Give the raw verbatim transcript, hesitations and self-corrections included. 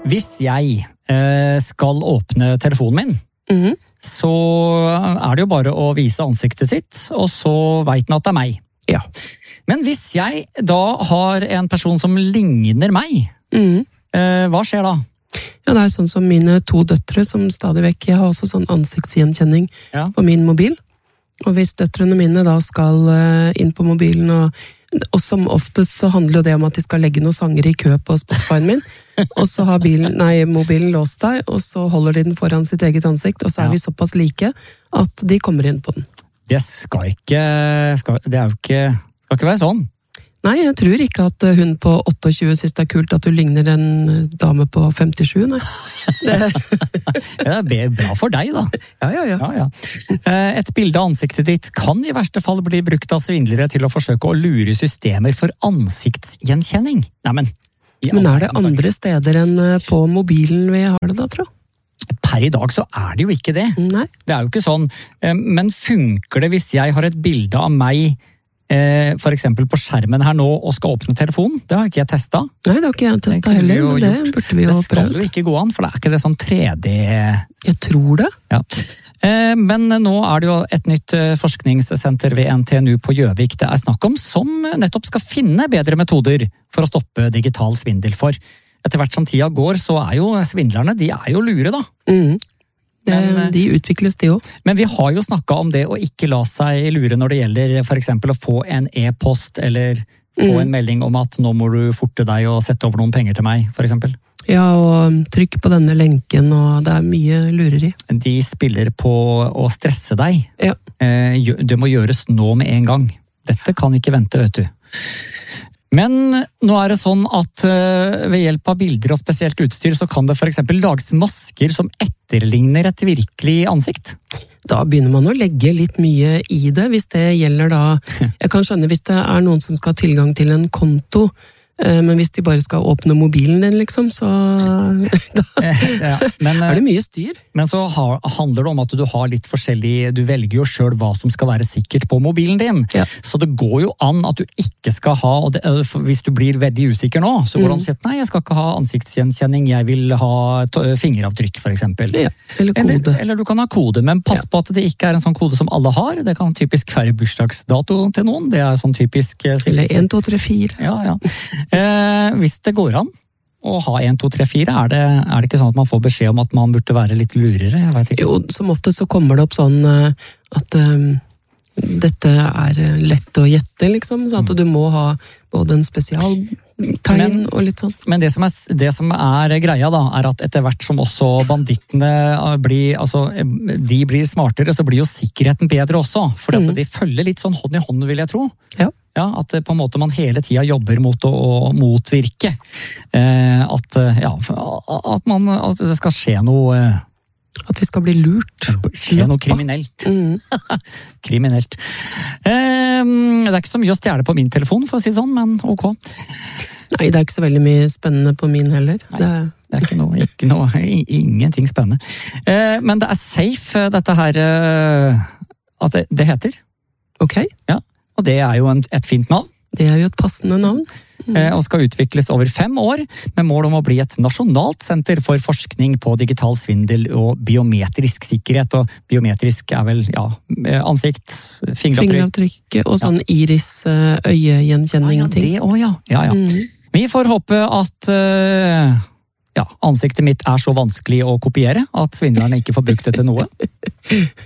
Hvis jeg eh, skal åpne telefonen min, Mhm. så er det jo bare å vise ansiktet sitt, og så vet den at det er meg. Ja. Men hvis jeg da har en person som ligner meg, Mhm. eh, hva skjer da? Ja, det er sånn som mine to døtre, som stadig vekk, jeg har også sånn ansiktsgjenkjenning Ja. på min mobil. Og hvis døtrene mine da skal eh, inn på mobilen, og, og som oftest så handler jo det om at de skal legge noen sanger i kø på Spotify-en min, og så har bilen, nei, mobilen låst seg, og så holder de den foran sitt eget ansikt, og så er Ja. vi såpass like at de kommer inn på den. Det skal ikke, skal, det er jo ikke, skal ikke være sånn. Nei, jeg tror ikke at hun på tjueåtte synes det er kult at du ligner en dame på femtisju, nei. Det, Det er bra for deg da. ja, ja, ja. Ja, ja. Eh, Et bilde av ansiktet ditt kan i verste fall bli brukt av svindlere til å forsøke å lure systemer for ansiktsgjenkjenning. Nei, men, i Men all er det verdens sak. andre steder enn eh, på mobilen vi har det da, tro? Per i dag så er det jo ikke det. Nei. Det er jo ikke sånn. Eh, Men funker det hvis jeg har et bilde av meg eh, for eksempel på skjermen her nå og skal åpne telefonen? Det har ikke jeg testet. Nei, det har ikke jeg Det testet kunne vi heller, jo men det gjort. burde vi jo Det skal prøve. jo ikke gå an, for det er ikke det sånn tre D... Jeg tror det. Ja. Eh, Men nå er det jo et nytt eh, forskningssenter ved N T N U på Gjøvik det er snakk om, som nettopp skal finne bedre metoder for å stoppe digital svindel for. Etter hvert som tida går, så er jo svindlerne, de er jo lure da. Mhm. det Men, eh, de utvikles de også. Men vi har jo snakket om det å ikke la seg lure når det gjelder for eksempel å få en e-post eller få Mm. en melding om at nå må du forte deg og sette over noen penger til meg, for eksempel. Ja, og um, trykk på denne lenken, og det er mye lureri. De spiller på å stresse deg. Ja. Eh, gjø- Det må gjøres nå med en gang. Dette kan ikke vente, vet du. Men nå er det sånn at eh, ved hjelp av bilder og spesielt utstyr så kan det for eksempel lages masker som etterligner et virkelig ansikt. Da begynner man å legge litt mye i det, hvis det gjelder da. Jeg kan skjønne hvis det er noen som skal ha tilgang til en konto, eh, men hvis de bare skal åpne mobilen din, liksom, så da Ja, men, er det mye styr. men så har, handler det om at du har litt forskjellig, du velger jo selv hva som skal være sikkert på mobilen din. Ja. Så det går jo an at du ikke skal ha, og det, for hvis du blir veldig usikker nå, så går det an å si at nei, jeg skal ikke ha ansiktsgjenkjenning, jeg vil ha to- fingeravtrykk for eksempel. Ja, eller Eller, kode. eller du kan ha kode, men pass Ja. på at det ikke er en sånn kode som alle har. Det kan typisk være bursdagsdato til noen, det er sånn typisk... eh, Eller en, to, tre, fire. Ja, ja. Eh, hvis det går an å ha en, to, tre, fire, er det, er det ikke sånn at man får beskjed om at man burde være litt lurere? Jeg vet ikke. Jo, som ofte så kommer det opp sånn eh, at eh, dette er eh, lett å gjette, liksom, så at du må ha både en spesialtegn Men- og litt sånn. Men det som, er, det som er greia da, er at etter hvert som også bandittene blir, altså, de blir smartere, så blir jo sikkerheten bedre også. For at Mm. de følger litt sånn hånd i hånd, vil jeg tro. Ja. Ja, at det på en måte man hele tida jobber mot å, å motvirke. Eh, at, eh, ja, at, man, at det skal skje noe, eh, At vi skal bli lurt. skje noe kriminelt. Mm. Kriminelt. Eh, det er ikke så mye å stjele på min telefon, for å si det sånn, men ok. Nei, det er ikke så veldig mye spennende på min heller. Nei. Det er, Det er ikke noe, ikke noe i- ingenting spennende. Eh, men det er safe, dette her, eh, at det, det heter. ok, Ja, og det er jo en, et fint navn. det er jo et passende navn. eh, Og skal utvikles over fem år, med mål om å bli et nasjonalt senter for forskning på digital svindel og biometrisk sikkerhet. Og biometrisk er vel, ja, ansikt, fingeravtrykk. Fingeravtrykk og sånn Ah, ja, iris-øyegjenkjenning-ting. det, å ja, ja, ja. Mm. Vi får håpe at eh, ja, ansiktet mitt er så vanskelig å kopiere at svindlerne ikke får brukt det til noe.